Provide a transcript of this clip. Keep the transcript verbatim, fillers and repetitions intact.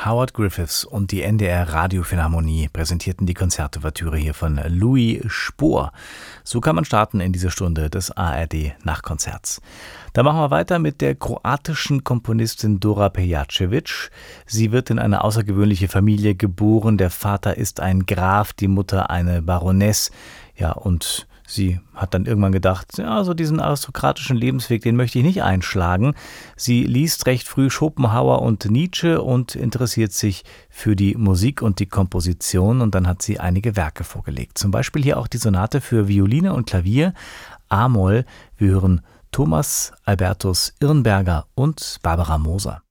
Howard Griffiths und die N D R Radiophilharmonie präsentierten die Konzertouvertüre hier von Louis Spohr. So kann man starten in diese Stunde des A R D Nachtkonzerts. Da machen wir weiter mit der kroatischen Komponistin Dora Pejacevic. Sie wird in eine außergewöhnliche Familie geboren. Der Vater ist ein Graf, die Mutter eine Baroness. Ja, und sie hat dann irgendwann gedacht, ja, so diesen aristokratischen Lebensweg, den möchte ich nicht einschlagen. Sie liest recht früh Schopenhauer und Nietzsche und interessiert sich für die Musik und die Komposition. Und dann hat sie einige Werke vorgelegt. Zum Beispiel hier auch die Sonate für Violine und Klavier, A-Moll. Wir hören Thomas Albertus Irnberger und Barbara Moser.